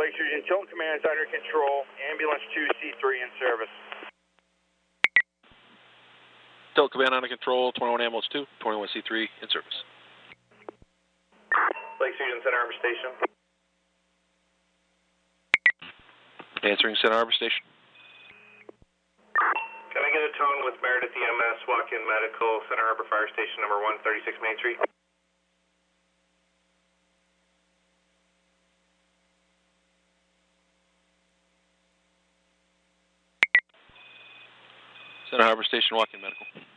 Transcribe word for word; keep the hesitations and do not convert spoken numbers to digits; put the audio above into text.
Lake Region Tilton Command is under control. Ambulance two C three in service. Tilton Command under control. twenty-one Ambulance two, twenty-one C three in service. Lake Region Center Harbor Station. Answering Center Harbor Station. Can I get a tone with Meredith E M S, walk-in medical, Center Harbor Fire Station number one thirty-six Main Street? Center Harbor Station, walk-in medical.